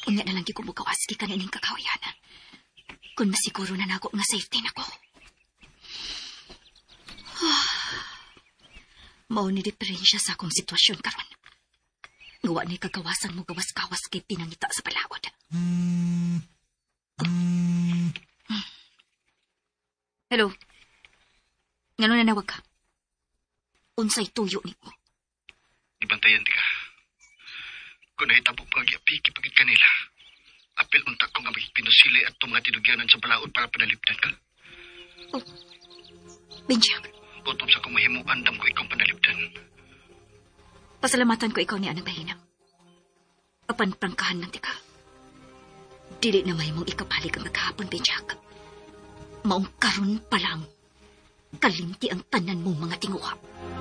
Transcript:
Unya na lang kumukawas ki kanining kakawayan. Kung masiguro na nako nga safety nako. Mao ni diferensya sa akong sitwasyon karon. Gawa ni kagawasan mo gawas-gawas kay pinangita sa palawod. Hello. Ngano nanawag ka? Unsay tuyo niko? Ibantayan di ka. Kung nahitabok ko ang yapiki pagit kanila, apil untak ko nga magigpinusili at mga tinugyanan sa balaod para panalipdan ka. Oh, Benjang. Bottom sa kumahimo, andam ko ikaw panalipdan. Pasalamatan ko ikaw ni Anang Bahinam. Papanprangkahan ng tika. Dili na may mong ikapalig ang nagkahapon, Benjang. Maong karon pa lang, kalimti ang tanan mong mga tinguha.